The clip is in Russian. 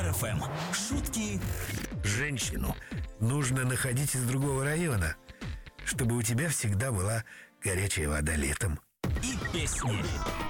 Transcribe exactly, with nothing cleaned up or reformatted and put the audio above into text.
Стар эф эм. Шутки. Женщину нужно находить из другого района, чтобы у тебя всегда была горячая вода летом. И песни.